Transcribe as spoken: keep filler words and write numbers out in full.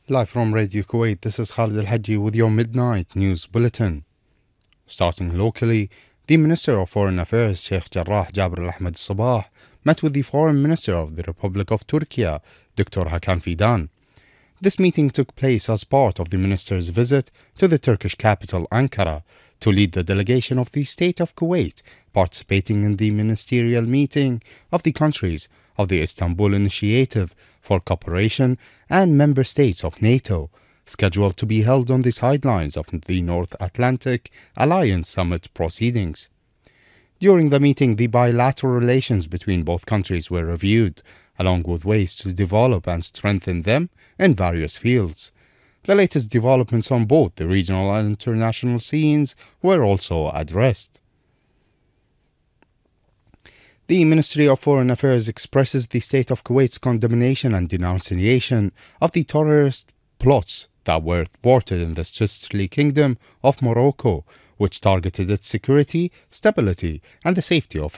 Live from Radio Kuwait, this is Khalid Al Haji with your midnight news bulletin. Starting locally, the Minister of Foreign Affairs, Sheikh Jarrah Jabir Al Ahmed Sabah, met with the Foreign Minister of the Republic of Turkey, Doctor Hakan Fidan. This meeting took place as part of the Minister's visit to the Turkish capital, Ankara, to lead the delegation of the State of Kuwait participating in the ministerial meeting of the countries of the Istanbul Initiative for Cooperation and member states of NATO, scheduled to be held on the sidelines of the North Atlantic Alliance Summit proceedings. During the meeting, the bilateral relations between both countries were reviewed, along with ways to develop and strengthen them in various fields. The latest developments on both the regional and international scenes were also addressed. The Ministry of Foreign Affairs expresses the state of Kuwait's condemnation and denunciation of the terrorist plots that were thwarted in the sisterly kingdom of Morocco, which targeted its security, stability, and the safety of